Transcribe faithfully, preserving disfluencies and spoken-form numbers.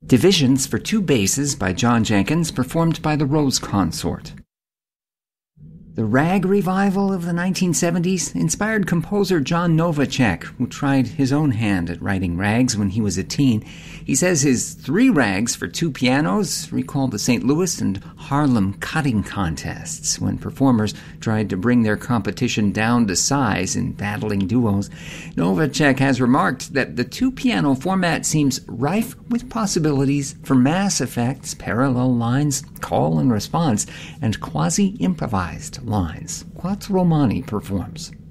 Divisions for Two Basses by John Jenkins, performed by the Rose Consort. The rag revival of the nineteen seventies inspired composer John Novacek, who tried his own hand at writing rags when he was a teen. He says his three rags for two pianos recall the Saint Louis and Harlem cutting contests, when performers tried to bring their competition down to size in battling duos. Novacek has remarked that the two-piano format seems rife with possibilities for mass effects, parallel lines, call and response, and quasi-improvised lines. Quattro Mani performs.